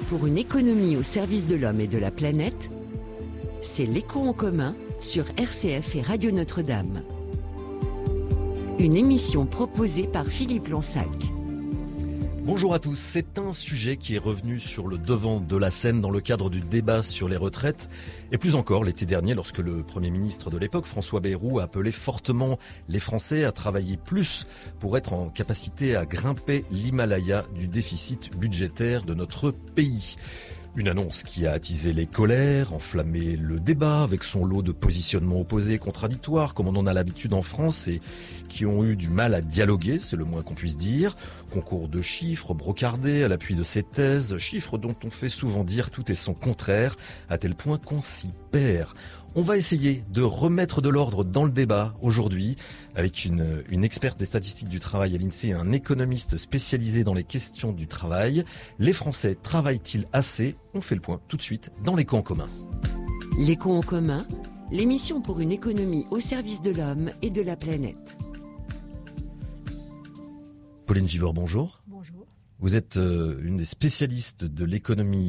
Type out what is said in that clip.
pour une économie au service de l'homme et de la planète, c'est l'Écho en commun sur RCF et Radio Notre-Dame. Une émission proposée par Philippe Lansac. Bonjour à tous, c'est un sujet qui est revenu sur le devant de la scène dans le cadre du débat sur les retraites et plus encore l'été dernier lorsque le Premier ministre de l'époque, François Bayrou, a appelé fortement les Français à travailler plus pour être en capacité à grimper l'Himalaya du déficit budgétaire de notre pays. Une annonce qui a attisé les colères, enflammé le débat avec son lot de positionnements opposés et contradictoires comme on en a l'habitude en France et qui ont eu du mal à dialoguer, c'est le moins qu'on puisse dire. Concours de chiffres brocardés à l'appui de ces thèses, chiffres dont on fait souvent dire tout et son contraire, à tel point qu'on s'y perd. On va essayer de remettre de l'ordre dans le débat aujourd'hui avec une experte des statistiques du travail à l'INSEE et un économiste spécialisé dans les questions du travail. Les Français travaillent-ils assez ? On fait le point tout de suite dans l'Écho en commun. L'Écho en commun, l'émission pour une économie au service de l'homme et de la planète. Pauline Givor, bonjour. Bonjour. Vous êtes une des spécialistes de l'économie